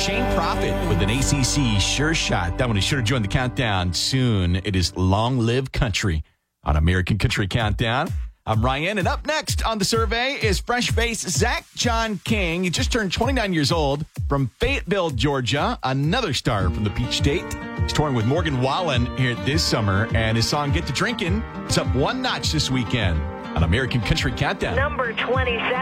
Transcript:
Shane Prophet with an ACC sure shot. That one is sure to join the countdown soon. It is Long Live Country on American Country Countdown. I'm Ryan, and up next on the survey is fresh-faced Zach John King. He just turned 29 years old from Fayetteville, Georgia, another star from the Peach State. He's touring with Morgan Wallen here this summer, and his song Get to Drinkin' is up one notch this weekend on American Country Countdown. Number 27.